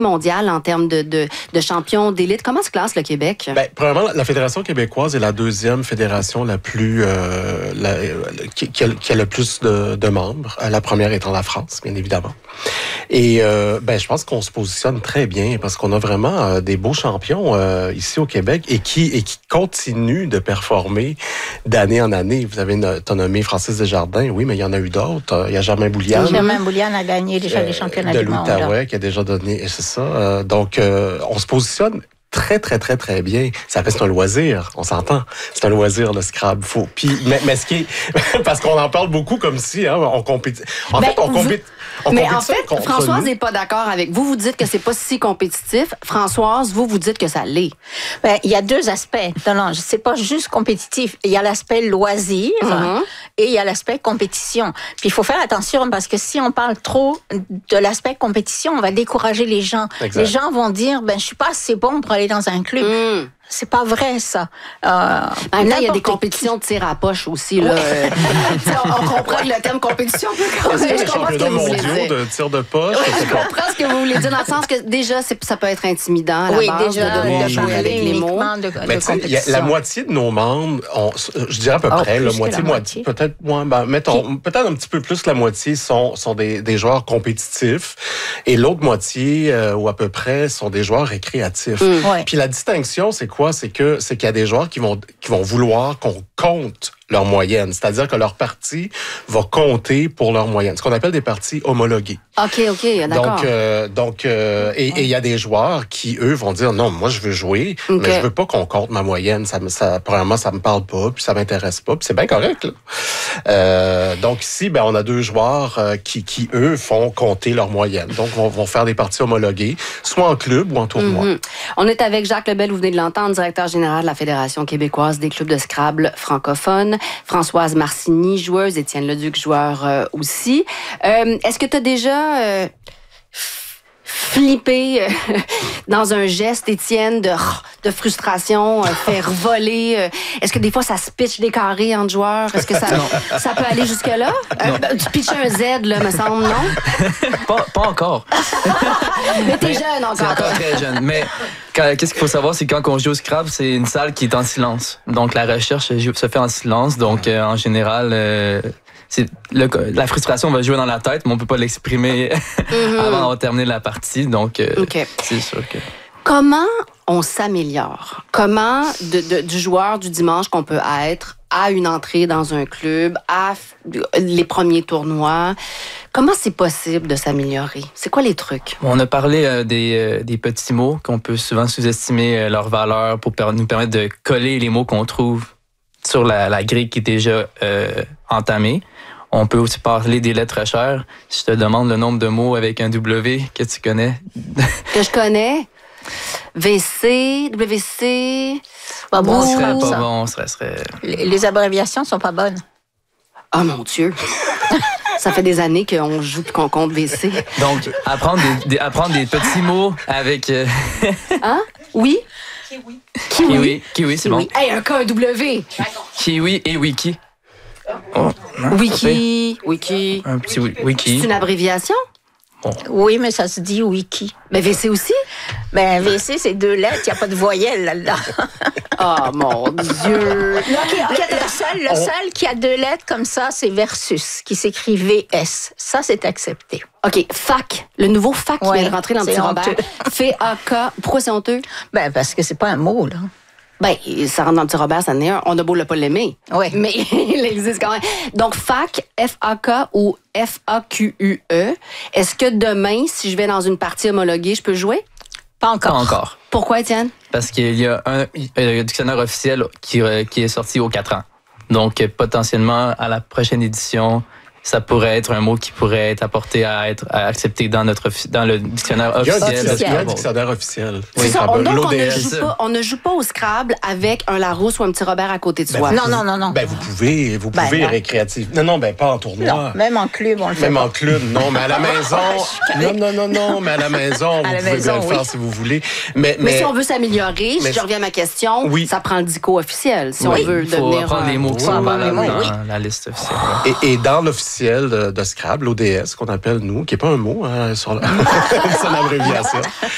mondial en termes de champions d'élite. Comment se classe le Québec? Ben, premièrement, la Fédération québécoise est la deuxième fédération la plus qui a le plus de membres. La première étant la France, bien évidemment. Et je pense qu'on se positionne très bien parce qu'on a vraiment des beaux champions ici au Québec et qui continuent de performer d'année en année. Vous avez nommé Francis Desjardins, oui, mais il y en a eu d'autres. Il y a Germain Bouliane. Germain Bouliane a gagné déjà les championnats du monde. De l'Outaouais qui a déjà donné, c'est ça. Donc, on se positionne très, très, très, très bien. Ça reste un loisir, on s'entend. C'est un loisir, le Scrabble. Mais ce qui est... parce qu'on en parle beaucoup comme si on compétit. En fait, Françoise n'est pas d'accord avec vous. Vous dites que c'est pas si compétitif. Françoise, vous dites que ça l'est. Ben, il y a deux aspects. Non, c'est pas juste compétitif. Il y a l'aspect loisir et il y a l'aspect compétition. Puis il faut faire attention parce que si on parle trop de l'aspect compétition, on va décourager les gens. Exact. Les gens vont dire, je suis pas assez bon pour aller dans un club. C'est pas vrai, ça. Il y a des compétitions de tir à poche aussi. Là. On comprend que le thème compétition peut Est-ce que les championnats mondiaux de tir de poche? Je comprends ce que vous voulez dire dans le sens que déjà, ça peut être intimidant à la base de devoir jouer avec les mots. La moitié de nos membres, je dirais à peu près, moitié, peut-être moins, peut-être un petit peu plus que la moitié sont des joueurs compétitifs et l'autre moitié, ou à peu près, sont des joueurs récréatifs. Puis la distinction, c'est quoi? C'est qu'il y a des joueurs qui vont vouloir qu'on compte leur moyenne. C'est-à-dire que leur partie va compter pour leur moyenne. Ce qu'on appelle des parties homologuées. OK, d'accord. Donc, il y a des joueurs qui, eux, vont dire, non, moi, je veux jouer, mais je veux pas qu'on compte ma moyenne. Premièrement, ça me parle pas, puis ça m'intéresse pas, puis c'est bien correct, là. Donc, ici, on a deux joueurs qui, eux, font compter leur moyenne. Donc, vont faire des parties homologuées, soit en club ou en tournoi. On est avec Jacques Lebel, vous venez de l'entendre, directeur général de la Fédération québécoise des clubs de Scrabble francophones. Françoise Marcini, joueuse, Étienne Leduc, joueur aussi. Est-ce que tu as déjà flippé dans un geste, Étienne, de frustration, faire voler? Est-ce que des fois, ça se pitche des carrés entre joueurs? Est-ce que ça peut aller jusque-là? Tu pitches un Z, là, me semble, non? Pas encore. Mais t'es jeune encore. C'est encore très jeune. Mais qu'est-ce qu'il faut savoir, c'est que quand on joue au Scrabble, c'est une salle qui est en silence. Donc, la recherche se fait en silence. Donc, en général... la frustration va jouer dans la tête, mais on peut pas l'exprimer avant d'avoir terminé la partie. Donc, c'est sûr que... Comment on s'améliore? Comment du joueur du dimanche qu'on peut être à une entrée dans un club, à les premiers tournois, comment c'est possible de s'améliorer? C'est quoi les trucs? On a parlé des petits mots qu'on peut souvent sous-estimer leur valeur pour nous permettre de coller les mots qu'on trouve sur la grille qui est déjà entamée. On peut aussi parler des lettres chères. Si je te demande le nombre de mots avec un W que tu connais. Que je connais? WC. Pas bon, serait pas bon. Serait... Les abréviations sont pas bonnes. Oh mon Dieu! Ça fait des années qu'on joue et qu'on compte WC. Donc, apprendre des petits mots avec... Hein? Oui? Kiwi, c'est bon. Hey, un W! Kiwi et Wiki. Wiki. Un petit Wiki. C'est une abréviation? Bon. Oui, mais ça se dit wiki. Mais WC aussi? WC, c'est 2 lettres, il n'y a pas de voyelle là-dedans. Oh mon Dieu! Le seul qui a 2 lettres comme ça, c'est versus, qui s'écrit VS. Ça, c'est accepté. OK, fac. Le nouveau fac qui vient de rentrer dans le petit Robert. F-A-K. Pourquoi c'est honteux? Parce que c'est pas un mot, là. Ça rentre dans le petit Robert, ça en est un. On a beau le pas l'aimer. Oui. Mais il existe quand même. Donc, fac, F-A-K ou F-A-Q-U-E. Est-ce que demain, si je vais dans une partie homologuée, je peux jouer? Pas encore. Pourquoi, Étienne? Parce qu'il y a un dictionnaire officiel qui est sorti aux 4 ans. Donc, potentiellement, à la prochaine édition, ça pourrait être un mot qui pourrait être apporté à être accepté dans le dictionnaire officiel. Il y a un dictionnaire officiel. C'est ça. Donc, on ne joue pas au Scrabble avec un Larousse ou un petit Robert à côté de soi. Non. Vous pouvez récréatif. Non, pas en tournoi. Non, même en club, on le fait. Même en club, non, mais à la maison. Non, mais à la maison, vous pouvez bien le faire si vous voulez. Mais si on veut s'améliorer, si je reviens à ma question, ça prend le dico officiel. Si on veut devenir. Il faut prendre les mots qui sont valables dans la liste officielle. Et dans l'officiel de Scrabble, l'ODS, qu'on appelle nous, qui n'est pas un mot, c'est une abréviation.